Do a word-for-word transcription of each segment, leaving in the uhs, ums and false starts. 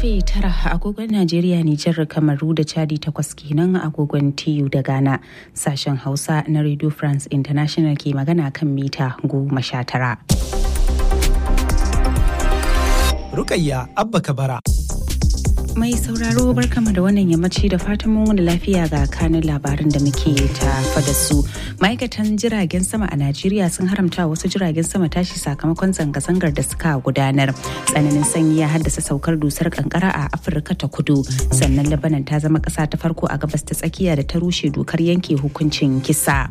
karfe tara agogon Najeriya, Nijar, Kamaru da Chadi, takwas kenan agogon T U da Ghana. Sashen Hausa na Radio France International ke magana kan mita goma sha tara. Rukayya Abba Kabara. Mai sauraro barkama da wannan yammaci da fatan mun wani lafiya ga kanin labarin da muke tafa da su. Ma'aikatan jiragen sama a Najeriya sun haramta wasu jiragen sama tashi sakamakon zanga-zangar da suka gudanar. Tsananin sanyi ya haddasa saukar dusar kankara a Afirka ta Kudu. Sannan Lebanon ta zama ƙasa ta farko a gabas ta tsakiya da ta rushe dokar yanke hukuncin kisa.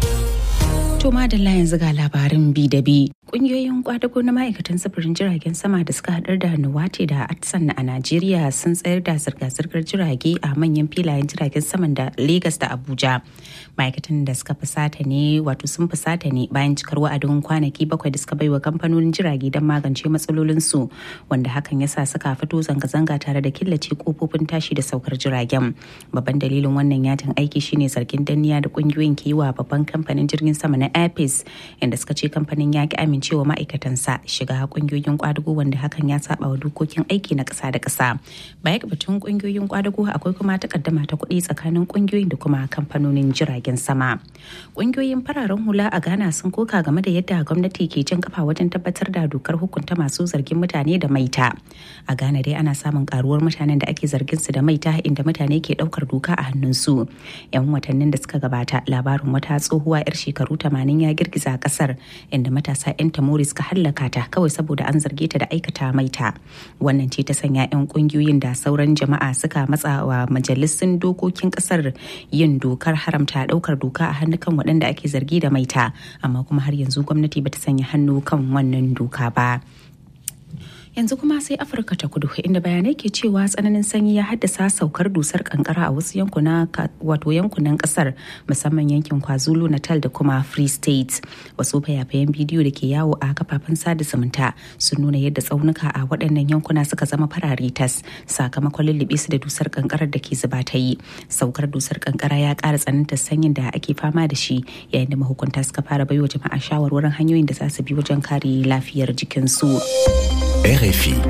To madalla yanzu ga labarin bi da bi. Kungiyoyin kwadago na ma'aikatan sufurin jiragen sama da suka haɗar da Nuwate da Atsan a Najeriya sun tsayar da zirga-zirgar jirage a manyan filayen jiragen saman da Legas da Abuja. Ma'aikatan da suka fusata ne wato sun fusata ne bayan cikar wa'adin kwanaki bakwai da suka baiwa kamfanonin jirage don magance matsalolinsu, wanda hakan ya sa suka fito zanga-zanga tare da killace kofofin tashi da saukar jiragen. Babban dalilin wannan yajin aiki shine zargin danniya da kungiyoyin ke yi wa babban kamfanin jirgin sama na Airpeace, inda suka ce kamfanin ya ki amincewa ma'aikatansa shiga kungiyoyin kwadago, wanda hakan ya saba wa dokokin aiki na ƙasa da ƙasa. Baya ga batun kungiyoyin kwadago, akwai kuma takaddama ta kuɗi tsakanin kungiyoyin da kuma kamfanonin jiragen sama. Kungiyoyin fararen hula a Ghana sun koka game da yadda gwamnati ke jan kafa wajen tabbatar da dokar hukunta masu zargin mutane da maita. A Ghana dai ana samun karuwar mutanen da ake zargin su da maita, inda mutane ke ɗaukar doka a hannunsu. 'Yan watannin da suka gabata, labarin wata tsohuwa 'yar shekaru tamanin ya girgiza kasar, inda matasa 'yan tamori suka hallaka ta kawai saboda an zarge ta da aikata maita. Wannan ce ta sanya 'yan kungiyoyin da sauran jama'a suka matsa wa majalisun dokokin kasar yin dokar haramta daukar doka a hannu kan waɗanda ake zargi da maita, amma kuma har yanzu gwamnati bata sanya hannu kan wannan doka ba. Yanzu kuma sai Afirka ta Kudu, inda bayanai ke cewa tsananin sanyi ya haddasa saukar dusar kankara a wasu yankuna wato yankunan kasar, musamman yankin KwaZulu Natal da kuma Free State. Wasu fayafayen bidiyo da ke yawo a kafafen sada zumunta sun nuna yadda tsaunuka a waɗannan yankuna suka zama farare tas sakamakon lullube su da dusar kankarar da ke zuba ta yi. Saukar dusar kankara ya ƙara tsanantar sanyin da ake fama da shi, yayin da mahukunta suka fara baiwa jama'a shawarwarin hanyoyin da za su bi wajen kare lafiyar jikinsu. R F I.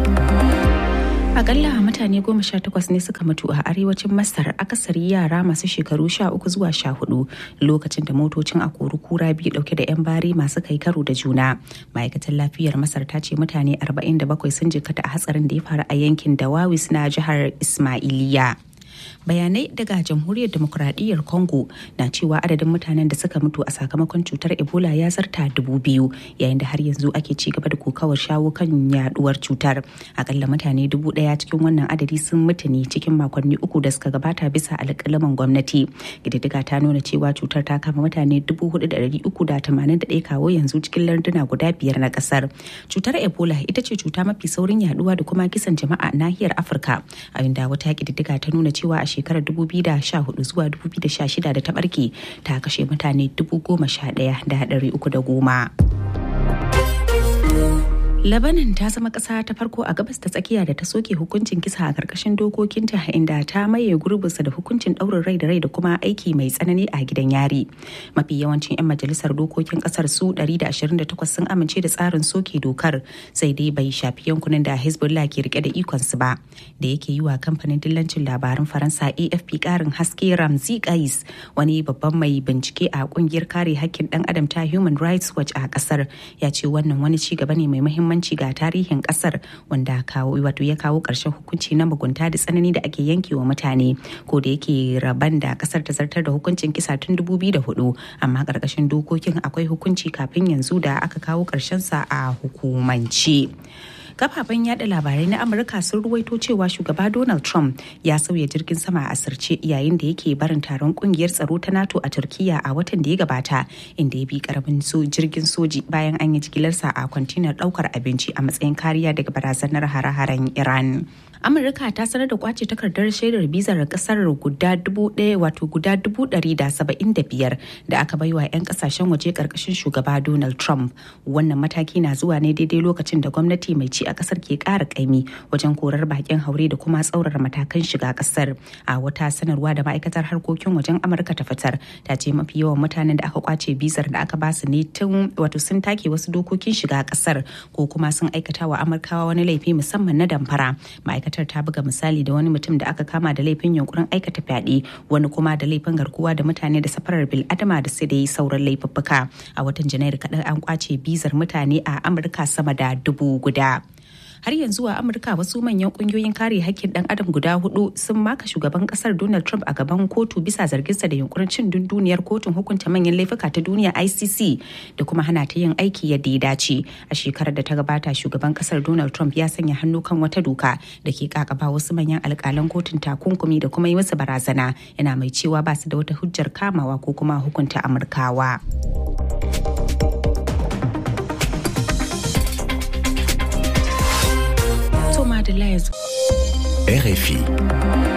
Akalla mutane goma sha takwas ne suka mutu a arewacin Masar, akasari yara masu shekaru sha uku zuwa sha hudu, lokacin da motocin akori kura biyu dauke da 'yan bari masu kai karo da juna. Ma'aikatar lafiyar Masar ta ce mutane arba'in da bakwai sun jikkata a hatsarin da ya faru a yankin Dawawis na jihar Ismailiya. Bayanai daga jamhuriyar demokuraɗiyyar Congo na cewa adadin mutanen da suka mutu a sakamakon cutar Ebola ya zarta dubu biyu, yayin da har yanzu ake ci gaba da kokawar shawo kan yaduwar cutar. Akalla mutane dubu ɗaya cikin wannan adadi sun mutu ne cikin makonni uku da suka gabata, bisa alƙalaman gwamnati. Ƙididdiga ta nuna cewa cutar ta kama mutane dubu hudu da ɗari uku da tamanin da ɗaya kawo yanzu cikin larduna guda biyar na ƙasar. Cutar Ebola ita ce cuta mafi saurin yaduwa da kuma kisan jama'a a nahiyar Afirka, a inda wata ƙididdiga ta nuna cewa a shekarar dubu biyu da sha hudu zuwa dubu biyu da sha shida da ta barke ta kashe mutane dubu goma sha ɗaya da ɗari uku da goma. Lebanon ta zama ƙasa ta farko a gabas ta tsakiya da ta soke hukuncin kisa a ƙarƙashin dokokinta, inda ta maye gurbinsa da hukuncin ɗaurin rai da rai da kuma aiki mai tsanani a gidan yari. Mafi yawancin 'yan majalisar dokokin ƙasar su ɗari da ashirin da takwas sun amince da tsarin soke dokar, sai dai bai shafi yankunan da Hezbollah ke rike da ikonsu ba. Da yake yi wa kamfanin dillancin labaran Faransa A F P ƙarin haske, Ramzi Qais, wani babban mai bincike a ƙungiyar kare haƙƙin ɗan adam ta Human Rights Watch a ƙasar, ya ce wannan wani ci gaba ne mai muhimmanci ga tarihin kasar, wanda kawo wato ya kawo ƙarshen hukunci na mugunta da tsanani da ake yanke wa mutane, ko da yake raban da kasar ta zartar da hukuncin kisa tun dubu biyu da hudu, amma ƙarƙashin dokokin akwai hukunci kafin yanzu da aka kawo ƙarshen sa a hukumance. Kafafen yada labarai na Amurka sun ruwaito cewa shugaba Donald Trump ya sauya jirgin sama a asirce yayin da yake barin taron kungiyar tsaro ta NATO a Turkiya a watan da ya gabata, inda ya bi karamin so jirgin soji bayan an yi jigilarsa a kwantinar daukar abinci a matsayin kariya daga barazanar hare-haren Iran. Amurka ta sanar da kwace takardar shaidar bizar kasar guda dubu ɗaya wato guda dubu ɗari da saba'in da biyar da aka baiwa 'yan kasashen waje karkashin shugaba Donald Trump. Wannan mataki na zuwa ne daidai lokacin da gwamnati mai ci a kasar ke ƙara ƙaimi wajen korar bakin haure da kuma tsaurara matakan shiga kasar. A wata sanarwa da ma'aikatar harkokin wajen Amurka ta fitar, ta ce mafi yawan mutanen da aka kwace bizar da aka basu ne tun wato sun take wasu dokokin shiga kasar ko kuma sun aikata wa Amurkawa wani laifi musamman na damfara. Ma'aikatar ma'aikatar ta buga misali da wani mutum da aka kama da laifin yunkurin aikata fyaɗe, wani kuma da laifin garkuwa da mutane da safarar bil'adama da sai da yi sauran laifuffuka. A watan Janairu kaɗan an kwace bizar mutane a Amurka sama da dubu guda. Har yanzu a Amurka wasu manyan kungiyoyin kare hakkin dan adam guda hudu sun maka shugaban kasar Donald Trump a gaban kotu bisa zarginsa da yunkurin cin dunduniyar kotun hukunta manyan laifuka ta duniya I C C da kuma hana ta yin aiki yadda ya dace. A shekarar da ta gabata shugaban kasar Donald Trump ya sanya hannu kan wata doka da ke kakaba wasu manyan alkalan kotun takunkumi da kuma yi musu barazana, yana mai cewa ba su da wata hujjar kamawa ko kuma hukunta Amurkawa. R F I.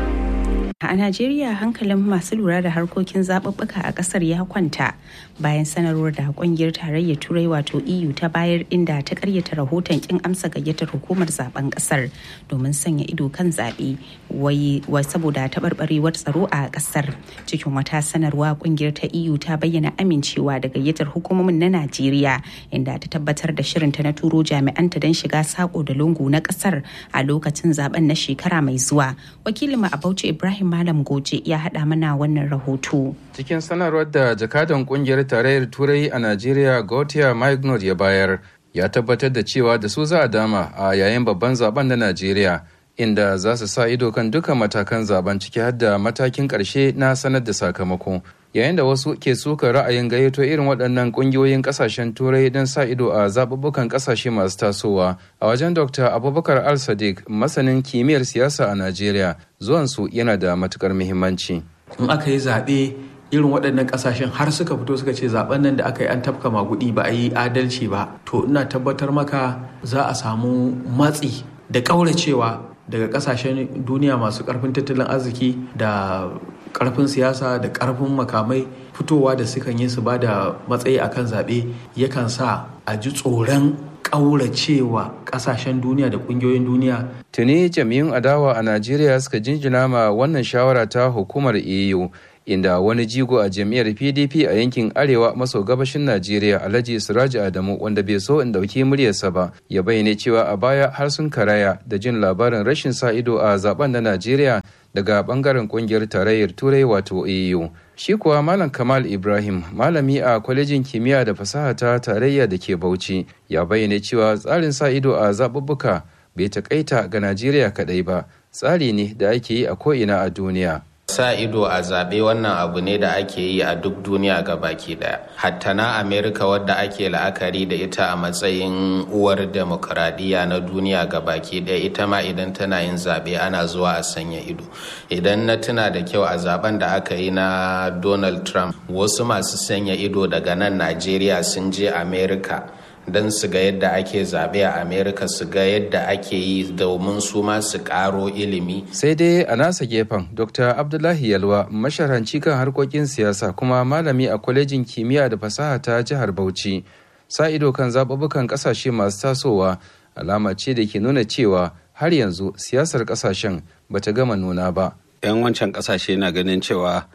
A Najeriya hankalin masu lura da harkokin zaɓuɓɓuka a ƙasar ya kwanta bayan sanarwar da ƙungiyar tarayyar Turai wato E U ta bayar inda ta karyata rahoton kin amsa gayyatar hukumar zaben ƙasar domin sanya ido kan zaɓe wai saboda taɓarɓarewar tsaro a ƙasar. Cikin wata sanarwa ƙungiyar ta E U ta bayyana amincewa da gayyatar hukumomin na Najeriya inda ta tabbatar da shirinta na turo jami'anta don shiga sako da lungu na ƙasar a lokacin zaben na shekara mai zuwa. Wakilinmu a Bauchi Ibrahim Malam Goje ya haɗa mana wannan rahoto. Cikin sanarwar da jakadan kungiyar tarayyar Turai a Najeriya Gautier Magnod ya bayar, ya tabbatar da cewa da su za a dama a yayin babban zaben na Najeriya, inda za su sa ido kan dukkan matakan zaben ciki har da matakin ƙarshe na sanar da sakamako. Yayin da wasu ke suka ra'ayin gayyato irin waɗannan ƙungiyoyin ƙasashen Turai don sa ido a zaɓuɓɓukan ƙasashe masu tasowa, a wajen Dokta Abubakar Al-Sadiq, masanin kimiyyar siyasa a Najeriya, zuwansu yana da matuƙar muhimmanci. In aka yi zaɓe irin waɗannan ƙasashen har suka fito suka ce zaɓen nan da aka yi an tafka maguɗi ba a yi adalci ba, to ina tabbatar maka za a samu matsi da ƙauracewa daga ƙasashen duniya masu ƙarfin tattalin arziki da karfin siyasa da karfin makamai fitowa da sukan yi su ba da matsayi akan zaɓe yakan sa a ji tsoron ƙauracewa ƙasashen duniya da ƙungiyoyin duniya. Tuni jami'un adawa a Najeriya suka jinjina ma wannan shawara ta hukumar E U, inda wani jigo a jam'iyyar P D P a yankin arewa maso gabashin Najeriya Alhaji Siraji Adamu, wanda bai so in dauki muryarsa ba, ya bayyana cewa a baya har sun karaya da jin labarin rashin sa ido a zaben na Najeriya daga bangaren kungiyar tarayyar Turai wato E U. Shi kuwa Malam Kamal Ibrahim, malami a kwalejin kimiyya da fasaha ta tarayya da ke Bauchi, ya bayyana cewa tsarin sa ido a zaɓuɓɓuka bai takaita ga Najeriya kaɗai ba, tsari ne da ake yi a ko'ina a duniya. Sa ido a zaɓe wannan abu ne da ake yi a duk duniya ga baki ɗaya. Hatta na Amerika, wadda ake la'akari da ita a matsayin uwar demokuraɗiyya na duniya ga baki ɗaya, ita ma idan tana yin zaɓe ana zuwa a sanya ido. Idan na tuna da kyau a zaben da aka yi na Donald Trump, wasu masu sanya ido daga nan Najeriya sun je Amerika don su ga yadda ake zaɓe a Amerika, su ga yadda ake yi domin su ma su ƙaro ilimi. Sai dai a nasa gefen Dokta Abdullahi Yalwa, masharanci kan harkokin siyasa kuma malami a kwalejin kimiyya da fasaha ta jihar Bauchi, sa ido kan zaɓuɓɓukan ƙasashe masu tasowa alama ce da ke nuna cewa har yanzu siyasar ƙasashen bata gama nuna ba. 'Yan wancan ƙasashe na ganin cewa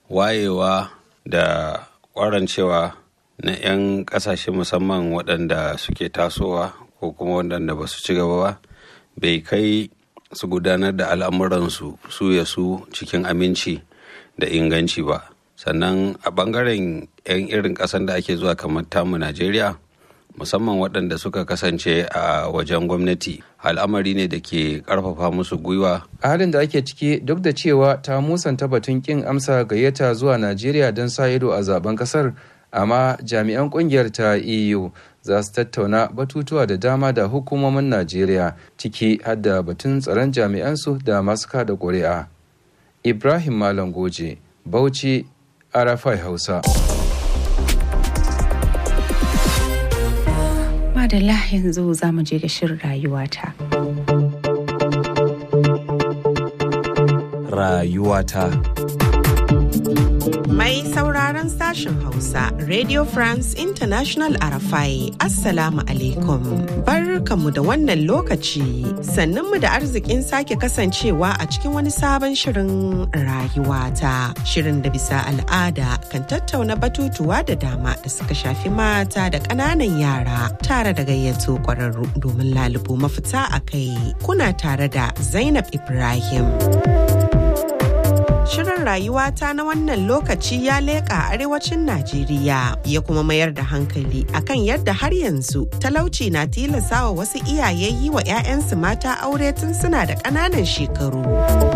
wayewa da ƙwarancewa na 'yan kasashe musamman waɗanda suke tasowa ko kuma waɗanda ba su ci gaba ba bai kai su gudanar da al'amuransu su ya su cikin aminci da inganci ba. Sannan a ɓangaren 'yan irin ƙasan da ake zuwa kamar tamu Najeriya, musamman waɗanda suka kasance a wajen gwamnati, al'amari ne da ke ƙarfafa musu gwiwa. A halin da ake ciki, duk da cewa ta musanta batun ƙin amsa gayyata zuwa Najeriya don sa ido a zaben ƙasar, amma jami'an kungiyar ta E U za su tattauna batutuwa da dama da hukumomin Najeriya, ciki har da batun tsaron jami'ansu da masu kada ƙuri'a. Ibrahim Malam Goje, Bauchi, Arafai Hausa. Madalla, yanzu za mu je ga shirin rayuwata. Rayuwata. Mai sauraron sashen Hausa, Radio France International Arafai, Assalamu alaikum. Barkanmu da wannan lokaci, sannunmu da arzikin sake kasancewa a cikin wani sabon shirin rayuwata. Shirin da bisa al'ada kan tattauna batutuwa da dama da suka shafi mata da ƙananan yara tare da gayyato ƙwararru domin lalubo mafita a kai. Kuna tare da Zainab Ibrahim. Shirin rayuwata na wannan lokaci ya leƙa arewacin Najeriya ya kuma mayar da hankali akan yadda har yanzu talauci na tilasawa wasu iyaye yi wa 'ya'yansu mata aure tun suna da ƙananan shekaru.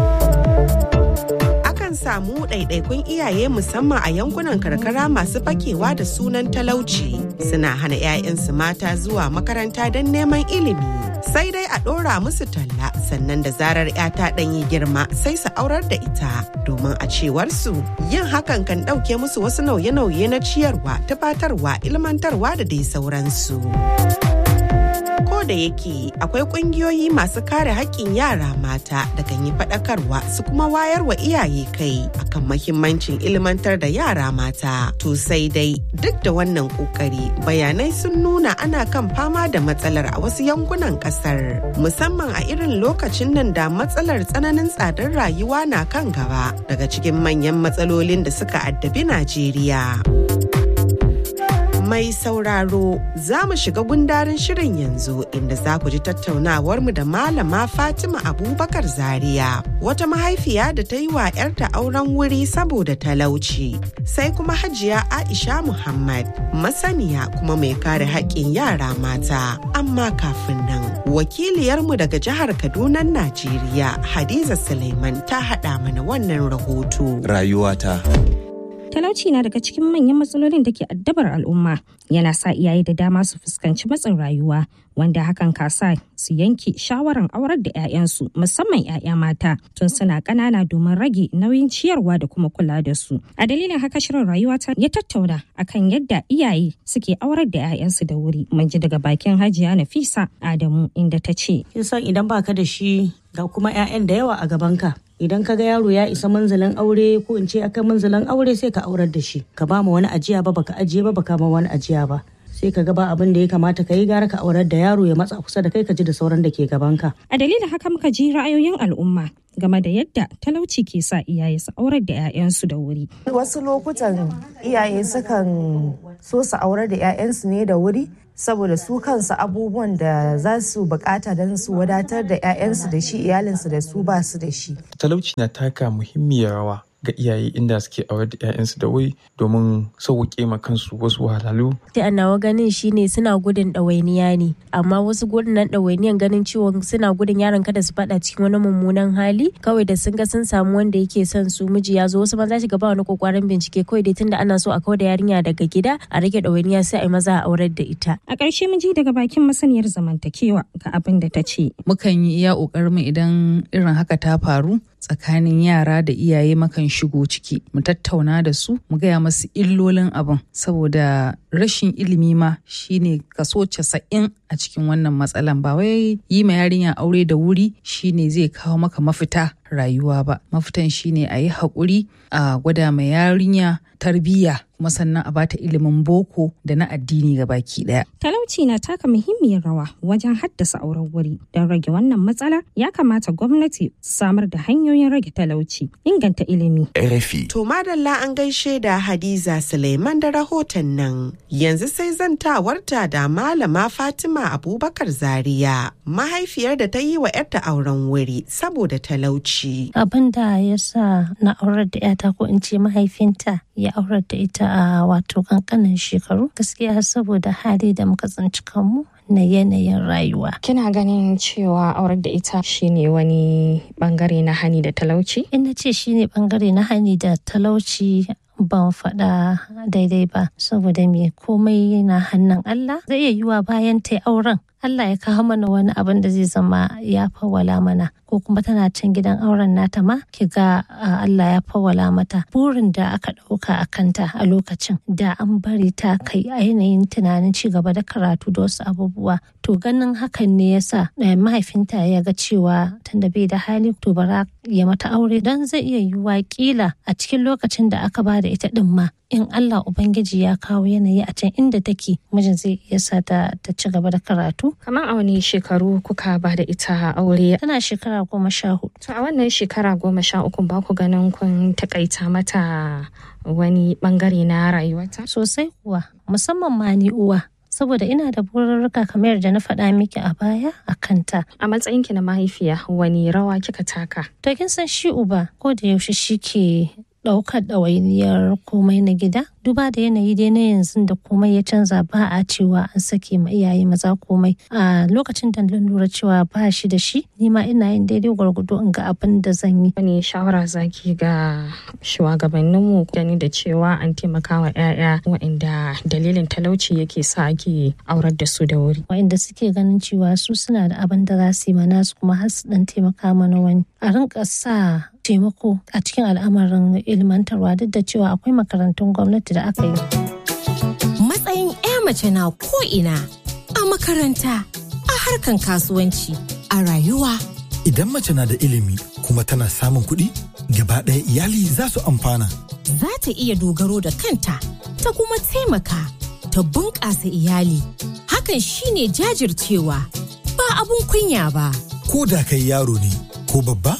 Akan samu ɗaiɗaikun iyaye musamman a yankunan karkara masu fakewa da sunan talauci suna hana 'ya'yansu mata zuwa makaranta don neman ilimi. Sai dai a ɗora musu talla sannan da zarar 'ya ta ɗanyi girma sai su aurar da ita domin a cewar su yin hakan kan ɗauke musu wasu nauye-nauye na ciyarwa, tufatarwa, ilmantarwa da dai sauransu. Ko da yake akwai ƙungiyoyi masu kare haƙƙin yara mata da kan yi faɗakarwa su kuma wayar wa iyaye kai akan mahimmancin ilmantar da yara mata. To sai dai duk da wannan ƙoƙari bayanai sun nuna ana kan fama da matsalar a wasu yankunan ƙasar. Musamman a irin lokacin nan da matsalar tsananin tsadar rayuwa na kan gaba daga cikin manyan matsalolin da suka addabi Najeriya. Mai sauraro za mu shiga gundarin shirin yanzu inda za ku ji tattaunawarmu da Malama Fatima Abubakar Zaria, wata mahaifiya da ta yi wa 'yarta auren wuri saboda talauci. Sai kuma Hajiya Aisha Muhammad, masaniya kuma mai kare haƙƙin yara mata. Amma kafin nan, wakiliyarmu daga jihar Kaduna, Najeriya, Hadiza Suleiman ta haɗa mana wannan rahoto. Rayuwata. Talauci na daga cikin manyan matsalolin da ke addabar al'umma, yana sa iyaye da dama su fuskanci matsin rayuwa, wanda hakan ka sa su yanke shawaran aurar da 'ya'yansu musamman 'ya'ya mata tun suna ƙanana domin rage nauyin ciyarwa da kuma kula da su. A dalilin haka shirin rayuwa ta ya tattauna akan yadda iyaye suke aurar da 'ya'yansu da wuri. Mun ji daga bakin Hajiya Nafisa Adamu inda ta ce, kin san idan baka da shi ga kuma 'ya'yan da yawa a gabanka, idan ka ga yaro ya isa manzalin aure ko in ce akan manzalin aure sai ka aurar da shi, ka ba mu wani ajiya ba baka ajiye ba baka ma wani ajiya ba, sai ka ga ba abin da ya kamata ka yi, gara ka aurar da yaro ya matsa kusa da kai ka ji da sauran da ke gabanka. A dalilin haka muka ji ra'ayoyin al'umma game da yadda talauci ke sa iyaye su aurar da 'ya'yansu da wuri. Wasu lokutan iyaye sukan so su aurar da 'ya'yansu ne da wuri saboda su kansu abubuwan da za su bukata don su wadatar da 'ya'yansu da shi, iyalinsu da su ba su da shi. Talauci na taka muhimmiyar rawa ga iyaye inda suke aurar da 'ya'yansu da wuri domin sauƙaƙe ma kansu wasu wahalhalu. Da nawa ganin shine suna gudun ɗawainiya ne, amma wasu gudun nan ɗawainiyan ganin ciwon suna gudun yaron kada su faɗa cikin wani mummunan hali, kawai da sun ga sun samu wanda yake son su, miji ya zo, wasu ma za shi gaba wani kokarin bincike, kawai dai tunda ana so a kawar da yarinya daga gida a rage ɗawainiya sai a yi maza a aurar da ita. A ƙarshe mun ji daga bakin masaniyar zamantakewa ga abin da ta ce. Mukan yi iya ƙoƙarin mu idan irin haka ta faru tsakanin yara da iyaye, makan shigo ciki mu tattauna da su, mu gaya masu illolin abin, saboda rashin ilimi ma shine kaso casa'in a cikin wannan matsalan. Ba wai yi ma yarinya aure da wuri shine zai kawo maka mafita rayuwa ba. Mafitan shine a yi haƙuri, a gwada ma yarinya tarbiyya, kuma sannan a bata ilimin boko da na addini ga baki daya. Talauci na taka muhimmiyar rawa wajen haddasa auren wuri. Don rage wannan matsala, ya kamata gwamnati samar da hanyoyin rage talauci, inganta ilimi. R F I. To madalla an gaishe da Hadiza Suleiman da rahoton nan. Yanzu sai zantawarta da Malama Fatima Abubakar Zaria, mahaifiyar da ta yi wa 'yarta auren wuri saboda talauci. Abin da ya sa na aurar da 'yata, ko in ce mahaifinta ya aurar da ita a wato kankanin shekaru, gaskiya saboda hali da muka tsinci kanmu na yanayin rayuwa. Kina ganin cewa aurar da ita shine wani bangare na hani da talauci? Ina ce shine bangare na hani da talauci ban faɗa daidai ba, saboda me komai na hannun Allah. Zai iya yiwa bayan ta auren Allah ya kawo mana wani abin da zai zama ya fawwala mana, ko kuma tana can gidan auren nata ma ki ga Allah ya fawwala mata burin da aka ɗauka a kanta a lokacin da an bari ta kai a yanayin tunanin ci gaba da karatu da wasu abubuwa. To ganin hakan ne yasa mahaifinta ya ga cewa tunda bai da hali to bara ya mata aure, don zai iya yiwuwa kila a cikin lokacin da aka ba da ita din ma in Allah Ubangiji ya kawo yanayi a can inda take mijin zai iya sa ta ci gaba da karatu. Kamar a wani shekaru kuka ba da ita aure? Tana shekara goma sha hudu. To a wannan shekara goma sha uku ba ku ganin kun takaita mata wani bangare na rayuwata? Sosai kuwa, musamman ma ni uwa. Saboda ina da bururruka kamar da na faɗa miki a baya a kanta. A matsayinki na mahaifiya wani rawa kika taka? To kin san shi uba ko da yaushe shi ke ɗaukar ɗawainiyar komai na gida, duba da yanayi dai na yanzu da komai ya canza ba a cewa an sake ma iyaye maza komai. A lokacin da lura cewa ba shi da shi, ni ma ina yin daidai gwargwado in ga abin da zan yi. Wani shawara zaki ga shugabanninmu gani da cewa an taimaka wa 'ya'ya waɗanda dalilin talauci yake sa ake aurar da su da wuri? Waɗanda suke ganin cewa su suna da abin da za su yi mana su kuma har su ɗan taimaka mana wani. A rinka sa taimako a cikin al'amarin ilmantarwa duk da cewa akwai makarantun gwamnati da aka yi. Matsayin 'ya mace na ko'ina, a makaranta, a harkan kasuwanci, a rayuwa. Idan mace na da ilimi kuma tana samun kuɗi, gaba ɗaya iyali za su amfana. Za ta iya dogaro da kanta, ta kuma taimaka, ta bunƙasa iyali. Hakan shine jajircewa, ba abun kunya ba. Ko da kai yaro ne ko babba,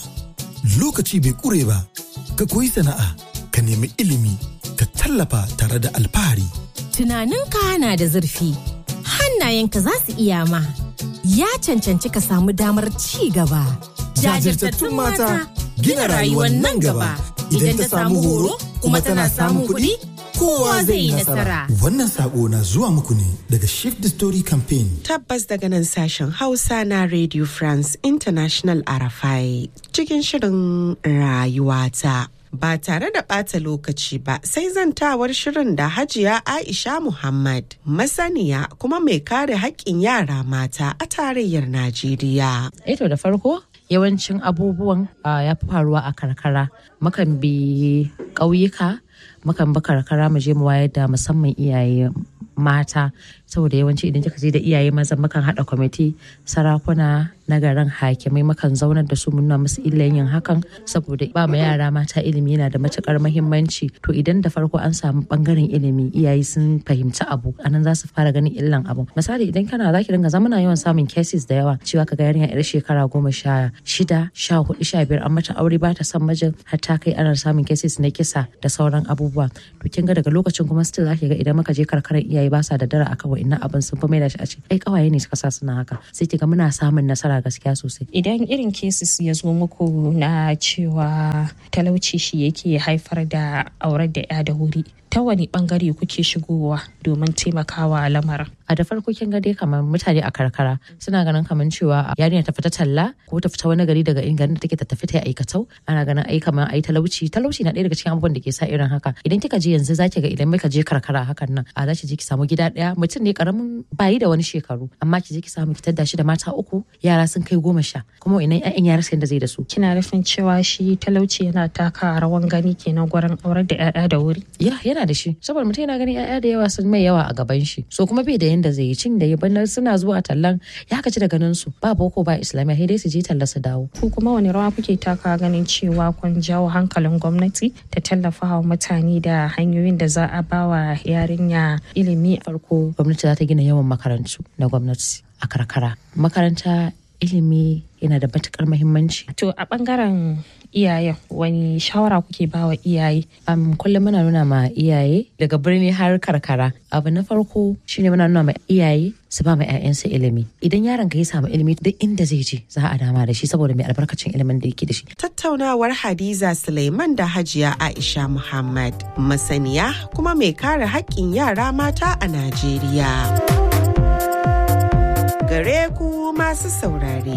lokaci bai ƙure ba. Ka koyi sana'a, ka nemi ilimi, ka tallafa tare da alfahari. Tunaninka na da zurfi, hannayenka za su iya ma. Ya cancanci ka samu damar ci gaba. Jajirtattun mata gina rayuwar nan gaba. Idan ta samu horo kuma tana samun kuɗi, kowa zai yi nasara. Wannan sako na zuwa muku ne daga Shift the Story Campaign. Tabbas daga nan sashen Hausa na Radio France International R F I cikin shirin rayuwata. Ba tare da ɓata lokaci ba sai zantawar shirin da Hajiya Aisha Muhammad, masaniya kuma mai kare haƙƙin yara mata a tarayyar Najeriya. Eto da farko yawancin abubuwan ya fi faruwa a karkara. Mukan bi ƙauyuka, mukan bi karkara mu je mu wayar da musamman iyaye mata, saboda yawanci idan kika je da iyaye maza mukan haɗa kwamiti, sarakuna na garin, hakimai, mukan zaunar da su muna musu illan yin hakan saboda ba ma yara mata ilimi yana da matukar muhimmanci. To idan da farko an samu bangaren ilimi, iyaye sun fahimci abu, anan za su fara ganin illan abu. Misali idan kana zaki dinga zamana yawan samun cases da yawa cewa kaga yarinya yar shekara goma sha shida, sha hudu, sha biyar an mata aure ba ta son mijin, har ta kai ana samun cases na kisa da sauran abubuwa. To kin ga daga lokacin kuma still zaki ga idan muka je karkarar iyaye ba sa da dara akan wa'annan abin, sun fi mai da shi a ce ai kawaye ne suka sa suna haka, sai kiga muna samun nasara gaskiya sosai. Idan irin cases ya zo muku na cewa talauci shi yake haifar da aurar da ya da wuri, ta wani bangare kuke shigowa domin taimakawa lamarin? A da farko kin ga dai kamar mutane a karkara suna ganin kamar cewa yarinya ta fita talla ko ta fita wani gari daga garin da take ta tafi ta aikatau, ana ganin ai kamar ai talauci talauci na ɗaya daga cikin abubuwan da ke sa irin haka. Idan kika je yanzu zaki ga idan muka je karkara hakan nan a zaki je ki samu gida ɗaya, mutum ne karamin bayi da wani shekaru amma ki je ki samu ki tadda shi da mata uku, yara sun kai goma sha, kuma ina ƴaƴan yara sai da zai da su. Kina nufin cewa shi talauci yana taka rawan gani kenan gurin aurar da ƴaƴa da wuri? Ya yana da shi, saboda mutum yana ganin ƴaƴa da yawa sun mai yawa a gaban shi, so kuma bai da yanda zai yi, cin da ya bana suna zuwa tallan ya kaci da ganin su ba boko ba islamiyya, sai dai su je talla su dawo. Ku kuma wani rawa kuke taka ganin cewa kun jawo hankalin gwamnati ta tallafa wa mutane da hanyoyin da za a ba wa yarinya ilimi? Farko gwamnati za ta gina yawan makarantu na gwamnati a karkara. Makaranta ilimi yana da matukar muhimmanci. To a bangaren iyayen wani shawara kuke bawa iyaye? Um, kullum muna nuna ma iyaye daga birni har karkara. Abu na farko shine muna nuna ma iyaye su ba ma 'ya'yansu ilimi. Idan yaron ka ya samu ilimi duk inda zai je za a dama da shi saboda mai albarkacin ilimin da yake da shi. Tattaunawar Hadiza Suleiman da Hajiya Aisha Muhammad, masaniya kuma mai kare haƙƙin yara mata a Najeriya. Gare ku masu saurare,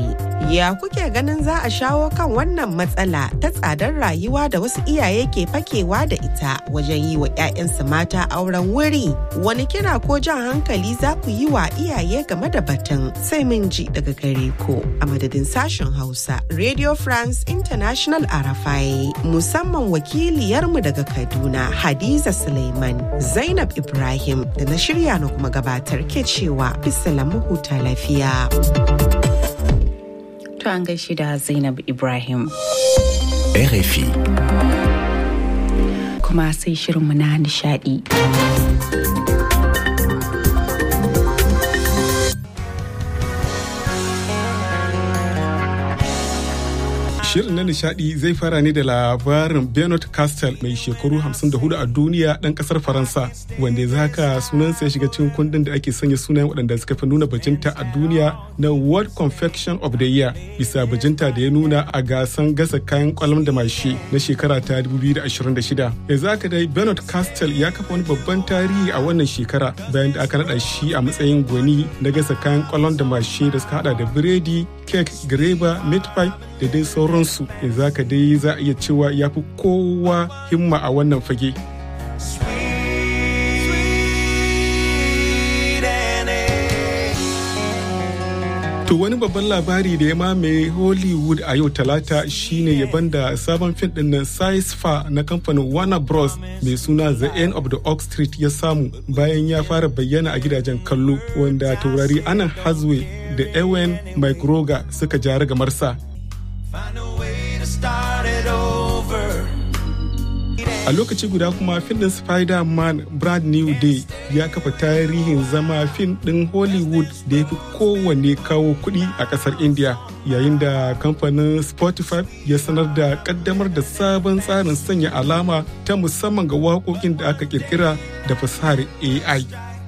Ya kuke ganin za a shawo kan wannan matsala ta tsadar rayuwa da wasu iyaye ke fakewa da ita wajen yi wa 'ya'yansu mata auren wuri? Wani kira ko jan hankali za ku yi wa iyaye game da batun? Sai mun ji daga gare ku. A madadin sashen Hausa, Radio France International Arafai, musamman wakiliyarmu daga Kaduna, Hadiza Suleiman, Zainab Ibrahim da na shirya na kuma gabatar ke cewa bisalamu huta lafiya. To an gaishe da Zainab Ibrahim. R F I. Kuma sai shirinmu na nishadi. Shirin na nishadi zai fara ne da labarin Bernard Castel mai shekaru hamsin da hudu a duniya ɗan ƙasar Faransa, wanda yanzu haka sunansa ya shiga cikin kundin da ake sanya sunayen waɗanda suka fi nuna bajinta a duniya na World Confection of the Year bisa bajinta da ya nuna a gasan gasa kayan kwalam da mashi na shekara ta dubu biyu da ashirin da shida. Yanzu haka dai Bernard Castel ya kafa wani babban tarihi a wannan shekara bayan da aka naɗa shi a matsayin gwani na gasa kayan kwalam da mashi da suka hada da biredi, kek, greba, meat pie da dai sauransu. Yanzu haka dai za a iya cewa ya fi kowa himma a wannan fage. To wani babban labari da ya mamaye Hollywood a yau talata shine yaban da sabon fim din nan Size Fa na kamfanin Warner Bros mai suna The End of the Oak Street ya samu bayan ya fara bayyana a gidajen kallo, wanda taurari Anne Hathaway da Ewan McGregor suka jara gamarsa. A lokaci guda kuma fim din Spider-Man Brand New Day ya kafa tarihin zama fim din Hollywood da ya fi kowanne kawo kuɗi a ƙasar India, yayin da kamfanin Spotify ya sanar da ƙaddamar da sabon tsarin sanya alama ta musamman ga waƙoƙin da aka ƙirƙira da fasahar A I.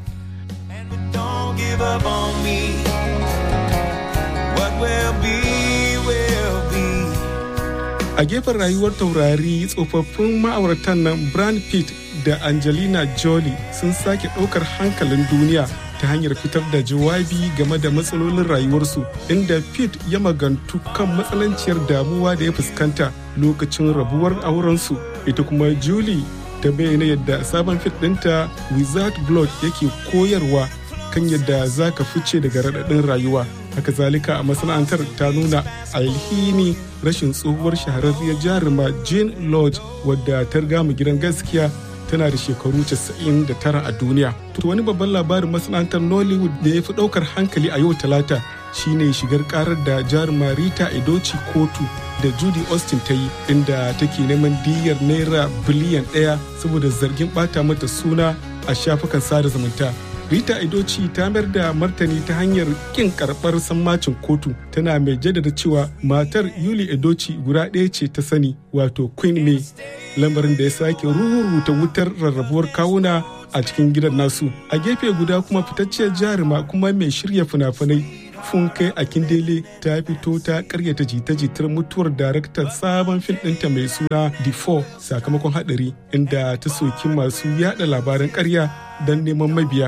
A gefen rayuwar taurari, tsofaffin ma'auratan nan Brad Pitt da Angelina Jolie sun sake ɗaukar hankalin duniya ta hanyar fitar da jawabi game da matsalolin rayuwarsu, inda Pitt ya magantu kan matsananciyar damuwa da ya fuskanta lokacin rabuwar aurensu. Ita kuma Julie ta bayyana yadda sabon fit ɗinta Without Blood yake koyarwa kan yadda za ka fice daga raɗaɗin rayuwa. Haka zalika a masana'antar ta nuna alhini rashin tsohuwar shahararriyar jaruma Jean Lodge, wadda ta riga mu gidan gaskiya tana da shekaru casa'in da tara a duniya. To wani babban labarin masana'antar Nollywood da ya fi ɗaukar hankali a yau talata shine shigar karar da jaruma Rita Edochie kotu da Judy Austin ta yi, inda take neman diyyar naira biliyan ɗaya saboda zargin ɓata mata suna a shafukan sada zumunta. Rita Edochie ta mayar da martani ta hanyar kin karɓar sammacin kotu, tana mai jaddada cewa matar Yuli Edochie guda ɗaya ce ta sani, wato Queen May, lamarin da ya sake ruruta wutar rarrabuwar kawuna a cikin gidan nasu. A gefe guda kuma fitacciyar jaruma kuma mai shirya fina-finai Funke Akindele ta fito ta karyata jita-jitar mutuwar daraktan sabon fim ɗinta mai suna The Four sakamakon haɗari, inda ta soki masu yada labaran ƙarya don neman mabiya.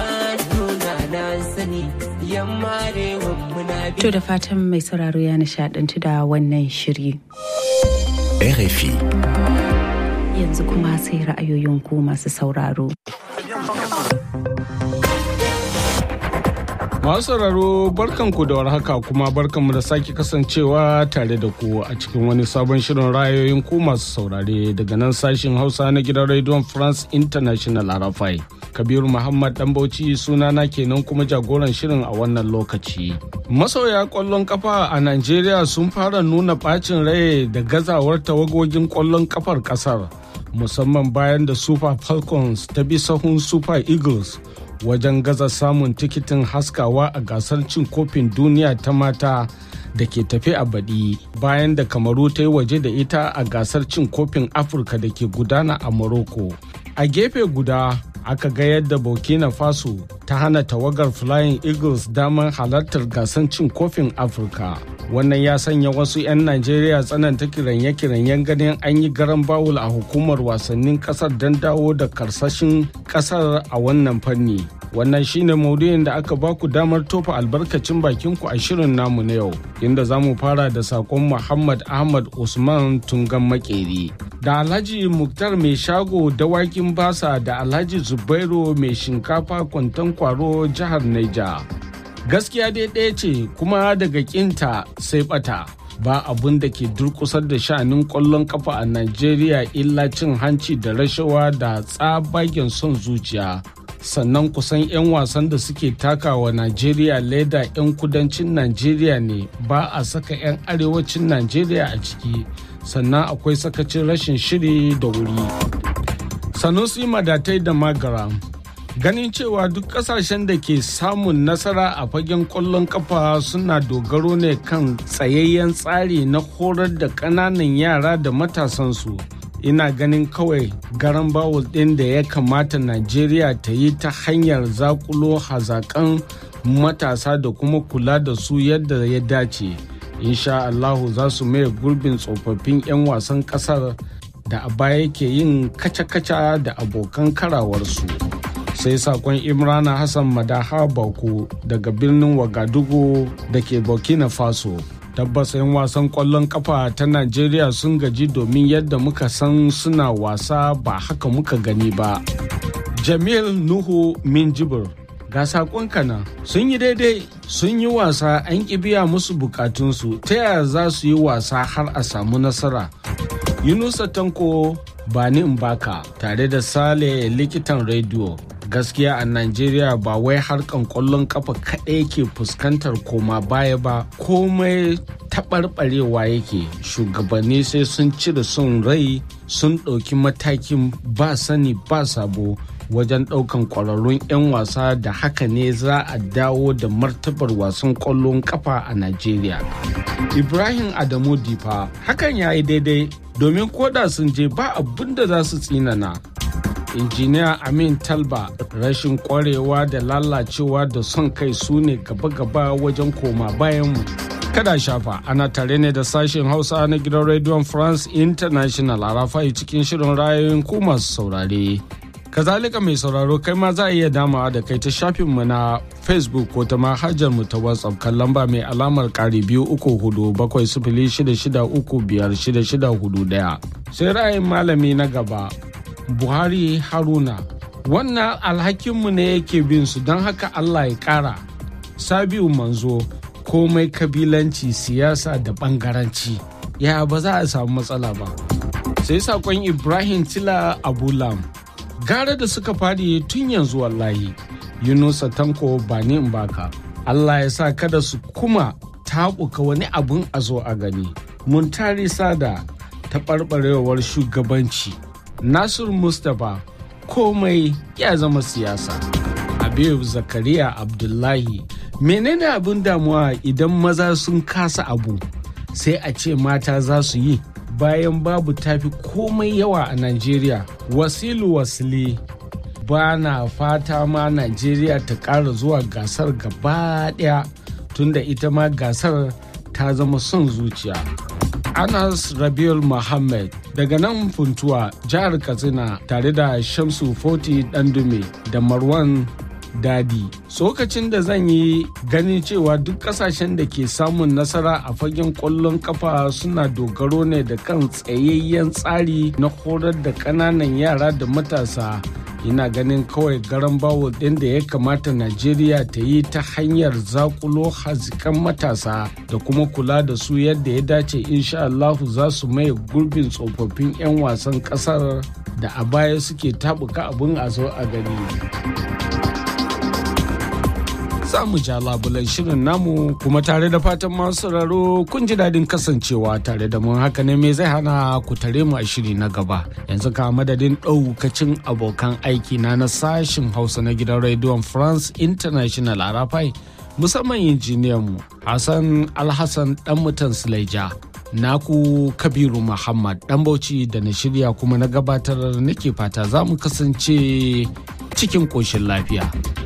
To da fatan mai sauraro ya nishaɗantu da wannan shiri. R F I. Yanzu kuma sai ra'ayoyin ku masu sauraro. Masu sauraro barkanku da warhaka kuma barkanmu da sake kasancewa tare da ku a cikin wani sabon shirin ra'ayoyin ku masu saurare daga nan sashin Hausa na gidan Radio France International R F I. Kabiru Muhammad Dambauci sunana kenan kuma jagoran shirin a wannan lokaci. Masoya kwallon kafa a Najeriya sun fara nuna bacin rai da gazawar tawagogin kwallon kafar kasar, musamman bayan da Super Falcons ta bi sahun Super Eagles wajen gaza samun tikitin haskawa a gasar cin kofin duniya ta mata da ke tafe a baɗi, bayan da Kamaru ta yi waje da ita a gasar cin kofin Afirka da ke gudana a Morocco. A gefe guda aka ga yadda Burkina Faso ta hana tawagar Flying Eagles damar halartar gasar cin kofin Afirka. Wannan ya sanya wasu 'yan Najeriya tsananta kiranye-kiranyen ganin an yi garan bawul a hukumar wasannin kasar don dawo da karsashin kasar a wannan fanni. Wannan shine maudu'in da aka baku damar tofa albarkacin bakinku a shirin namu na yau, inda za mu fara da sakon Muhammad Ahmad Usman Tungan Makeri. Da Alhaji Muktar mai shago dawakin basa da Alhaji Zubairu mai shinkafa kwantan kwaro jihar Naija. Gaskiya dai ɗaya ce kuma daga kinta sai bata. Ba abun da ke durkusar da sha'anin ƙwallon kafa a Najeriya illa cin hanci da rashawa da tsabagen son zuciya. Sannan kusan 'yan wasan da suke takawa Najeriya leda 'yan kudancin Najeriya ne, ba a saka 'yan arewacin Najeriya a ciki. Sannan akwai sakacin rashin shiri da wuri. Sanusi Madatai da Magaram. Ganin cewa duk kasashen da ke samun nasara a fagen ƙwallon kafa suna dogaro ne kan tsayayyen tsari na horar da ƙananan yara da matasansu. Ina ganin kawai garan bawul ɗin da ya kamata Najeriya ta yi ta hanyar zakulo hazaƙan matasa da kuma kula da su yadda ya dace. Insha Allahu za su maye gurbin tsofaffin 'yan wasan ƙasar da a baya ke yin kaca-kaca da abokan karawarsu. Sai sakon Imrana Hassan Madaha Bako daga birnin Wagadugu da ke Burkina Faso. Tabbas 'yan wasan ƙwallon kafa ta Najeriya sun gaji domin yadda muka san suna wasa ba haka muka gani ba. Jamil Nuhu Minjibir, ga sakonka nan, sun yi daidai, sun yi wasa an ƙi biya musu bukatunsu, ta yaya za su yi wasa har a samu nasara. Yunusa Tanko Bani Mbaka tare da Sale likitan rediyo. Gaskiya a Najeriya ba wai harkan ƙwallon kafa kaɗai ke fuskantar koma baya ba, komai taɓarɓarewa yake. Shugabanni sai sun cire son rai, sun ɗauki matakin ba sani ba sabo wajen ɗaukan ƙwararrun 'yan wasa, da haka ne za a dawo da martabar wasan ƙwallon kafa a Najeriya. Ibrahim Adamu Difa, hakan ya yi daidai domin koda sun je ba abin da za su tsinana. Injiniya Amin Talba, rashin kwarewa da lalacewa da son kai su ne gaba-gaba wajen koma bayanmu. Kada shafa, ana tare ne da sashen Hausa na gidan Radio France International a Rafai cikin shirin rayoyin ku masu saurare. Kazalika mai sauraro kai ma za a iya damawa da kai ta shafinmu na Facebook ko ta manhajar mu ta WhatsApp kan lamba mai alamar ƙari biyu uku hudu bakwai sifili shida shida uku biyar shida shida hudu ɗaya. Sai ra'ayin malami na gaba. Buhari Haruna, wannan alhakinmu ne yake bin su, don haka Allah ya ƙara. Sabiu Manzo, komai kabilanci, siyasa da ɓangaranci, ya ba za a samu matsala ba. Sai sakon Ibrahim Tila Abulam, gara da suka fadi tun yanzu wallahi. Yunusa Tanko Bani Mbaka, Allah ya sa kada su kuma taɓuka wani abun a zo a gani. Muntari Sada, taɓarɓarewar shugabanci. Nasir Mustapha, komai ya zama siyasa. Habib Zakariya Abdullahi, menene abin damuwa idan maza sun kasa abu sai a ce mata za su yi, bayan babu tafi komai yawa a Najeriya. Wasilu Wasili, ba na fata ma Najeriya ta ƙara zuwa gasar gaba ɗaya, tunda ita ma gasar ta zama son zuciya. Anas Rabiul Muhammad daga nan Funtuwa, jihar Katsina, tare da Shamsu Foti Dandume da Marwan Dadi. Tsokacin da zan yi ganin cewa duk kasashen da ke samun nasara a fagen ƙwallon kafa suna dogaro ne da kan tsayayyen tsari na horar da ƙananan yara da matasa. Ina ganin kawai garan bawul ɗin da ya kamata Najeriya ta yi ta hanyar zakulo hazikan matasa da kuma kula da su yadda ya dace. Insha Allahu za su maye gurbin tsofaffin 'yan wasan ƙasar da a baya suke tabuka abin a zo a gani. Za mu ja labulan shirin namu, kuma tare da fatan masu sauraro kun ji daɗin kasancewa tare da mun. Haka ne me zai hana ku tare mu a shiri na gaba. Yanzu ka madadin ɗaukacin abokan aiki na na sashin Hausa na gidan rediyon France International a Rafai, musamman injiniyan mu Hassan Alhassan dan mutan Sulaija. Naku Kabiru Muhammad dan Bauchi da na shirya kuma na gabatar nake fata za mu kasance cikin ƙoshin lafiya.